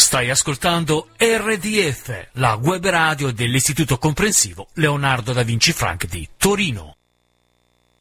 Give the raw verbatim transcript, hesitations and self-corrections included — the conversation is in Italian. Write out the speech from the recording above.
Stai ascoltando R D F, la web radio dell'Istituto Comprensivo Leonardo da Vinci Frank di Torino.